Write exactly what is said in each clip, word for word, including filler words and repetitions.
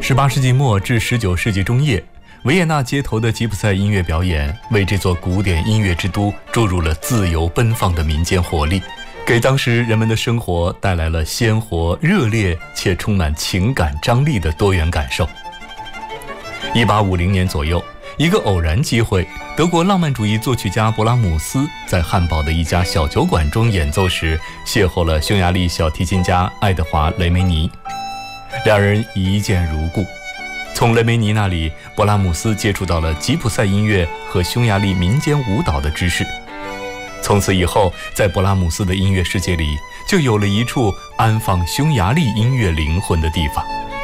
十八世纪末至十九世纪中叶，维也纳街头的吉普赛音乐表演为这座古典音乐之都注入了自由奔放的民间活力，给当时人们的生活带来了鲜活、热烈且充满情感张力的多元感受。一八五零年左右，一个偶然机会，德国浪漫主义作曲家勃拉姆斯在汉堡的一家小酒馆中演奏时，邂逅了匈牙利小提琴家爱德华·雷梅尼，两人一见如故。从雷梅尼那里，勃拉姆斯接触到了吉普赛音乐和匈牙利民间舞蹈的知识。从此以后，在勃拉姆斯的音乐世界里，就有了一处安放匈牙利音乐灵魂的地方。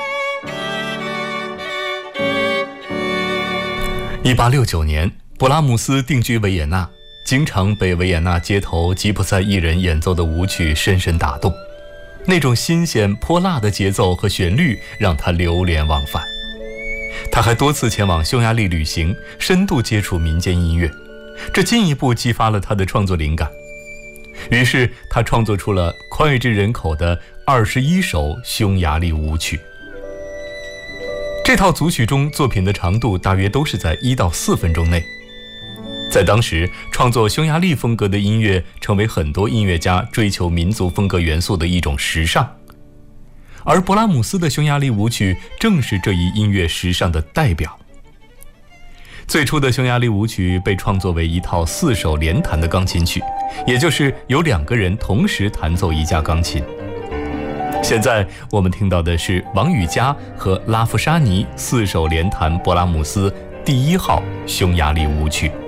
一八六九年，勃拉姆斯定居维也纳，经常被维也纳街头吉普赛艺人演奏的舞曲深深打动。那种新鲜泼辣的节奏和旋律让他流连忘返。他还多次前往匈牙利旅行，深度接触民间音乐，这进一步激发了他的创作灵感。于是他创作出了脍炙人口的二十一首匈牙利舞曲。这套组曲中作品的长度大约都是在一到四分钟内。在当时，创作匈牙利风格的音乐成为很多音乐家追求民族风格元素的一种时尚，而勃拉姆斯的匈牙利舞曲正是这一音乐时尚的代表。最初的匈牙利舞曲被创作为一套四手联弹的钢琴曲，也就是有两个人同时弹奏一架钢琴。现在我们听到的是王羽佳和拉夫沙尼四手联弹勃拉姆斯第一号匈牙利舞曲。